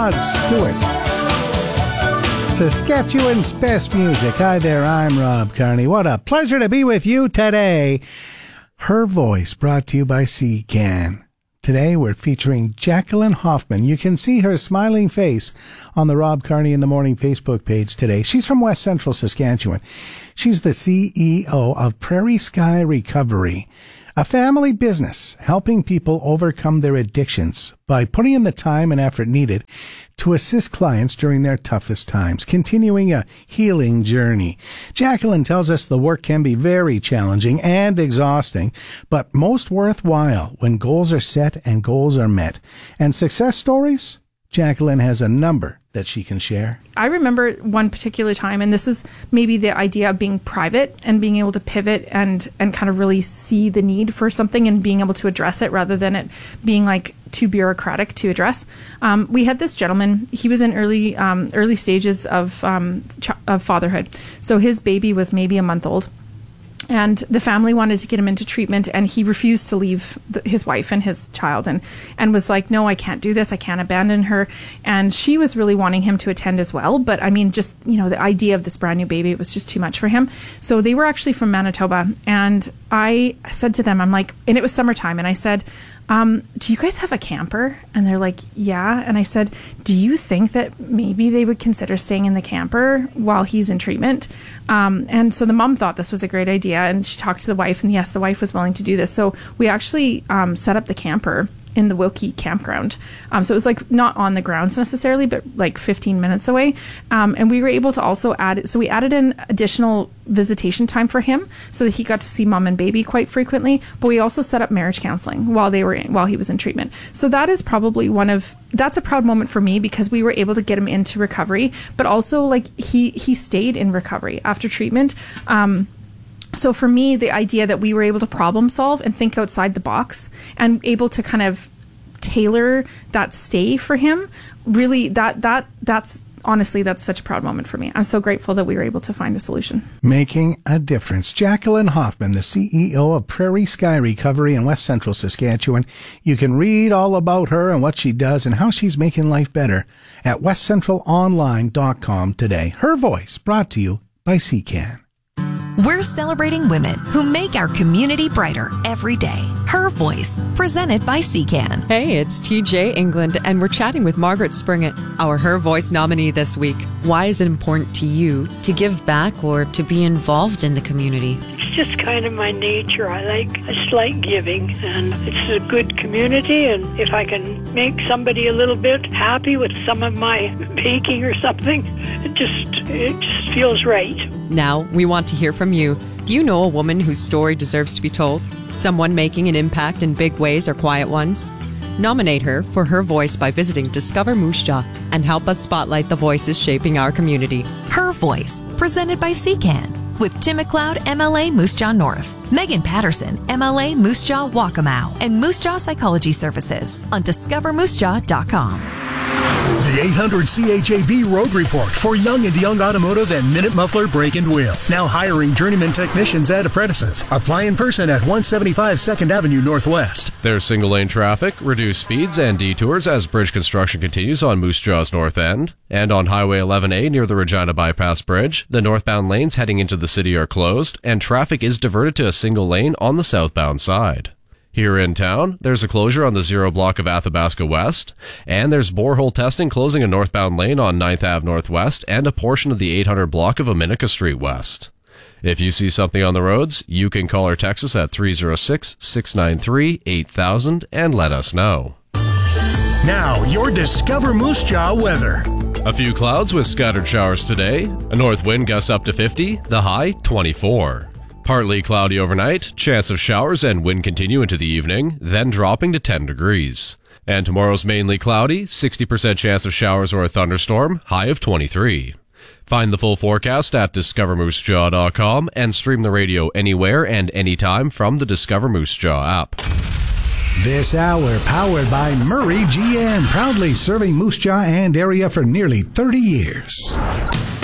Rod Stewart. Saskatchewan's best music. Hi there, I'm Rob Carney. What a pleasure to be with you today. Her Voice, brought to you by CCAN. Today we're featuring Jacqueline Hoffman. You can see her smiling face on the Rob Carney in the Morning Facebook page today. She's from West Central Saskatchewan. She's the CEO of Prairie Sky Recovery, a family business helping people overcome their addictions by putting in the time and effort needed to assist clients during their toughest times, continuing a healing journey. Jacqueline tells us the work can be very challenging and exhausting, but most worthwhile when goals are set and goals are met. And success stories? Jacqueline has a number that she can share. I remember one particular time, and this is maybe the idea of being private and being able to pivot and kind of really see the need for something and being able to address it rather than it being like too bureaucratic to address. We had this gentleman. He was in early stages of fatherhood. So his baby was maybe a month old. And the family wanted to get him into treatment, and he refused to leave his wife and his child and was like, no, I can't do this. I can't abandon her. And she was really wanting him to attend as well. But I mean, just, the idea of this brand new baby, it was just too much for him. So they were actually from Manitoba. And I said to them, I'm like, and it was summertime. And I said, do you guys have a camper? And they're like, yeah. And I said, do you think that maybe they would consider staying in the camper while he's in treatment? And so the mom thought this was a great idea, and she talked to the wife, and yes, the wife was willing to do this. So we actually set up the camper in the Wilkie campground. So it was like not on the grounds necessarily, but like 15 minutes away. And we were able to also we added in additional visitation time for him so that he got to see mom and baby quite frequently. But we also set up marriage counseling while he was in treatment. So that is probably that's a proud moment for me, because we were able to get him into recovery, but also like he stayed in recovery after treatment. So for me, the idea that we were able to problem solve and think outside the box and able to kind of tailor that stay for him, really, that's honestly, that's such a proud moment for me. I'm so grateful that we were able to find a solution. Making a difference. Jacqueline Hoffman, the CEO of Prairie Sky Recovery in West Central Saskatchewan. You can read all about her and what she does and how she's making life better at westcentralonline.com today. Her Voice, brought to you by CCAN. We're celebrating women who make our community brighter every day. Her Voice, presented by CCAN. Hey, it's TJ England, and we're chatting with Margaret Springett, our Her Voice nominee this week. Why is it important to you to give back or to be involved in the community? It's just kind of my nature. I just like giving, and it's a good community, and if I can make somebody a little bit happy with some of my baking or something, it just feels right. Now, we want to hear from you. Do you know a woman whose story deserves to be told? Someone making an impact in big ways or quiet ones? Nominate her for Her Voice by visiting Discover Moose Jaw and help us spotlight the voices shaping our community. Her Voice, presented by CCAN. With Tim McLeod, MLA Moose Jaw North, Megan Patterson, MLA Moose Jaw Waccamaw, and Moose Jaw Psychology Services on discovermoosejaw.com. The 800 CHAB Road Report for Young and Young Automotive and Minute Muffler Brake and Wheel. Now hiring journeyman technicians and apprentices. Apply in person at 175 2nd Avenue Northwest. There's single-lane traffic, reduced speeds, and detours as bridge construction continues on Moose Jaw's north end. And on Highway 11A near the Regina Bypass Bridge, the northbound lanes heading into the city are closed, and traffic is diverted to a single lane on the southbound side. Here in town, there's a closure on the 0 block of Athabasca West, and there's borehole testing closing a northbound lane on 9th Ave Northwest and a portion of the 800 block of Aminika Street West. If you see something on the roads, you can call or text us at 306-693-8000 and let us know. Now, your Discover Moose Jaw weather. A few clouds with scattered showers today. A north wind gusts up to 50, the high 24. Partly cloudy overnight, chance of showers and wind continue into the evening, then dropping to 10 degrees. And tomorrow's mainly cloudy, 60% chance of showers or a thunderstorm, high of 23. Find the full forecast at discovermoosejaw.com and stream the radio anywhere and anytime from the Discover Moose Jaw app. This hour powered by Murray GM, proudly serving Moose Jaw and area for nearly 30 years.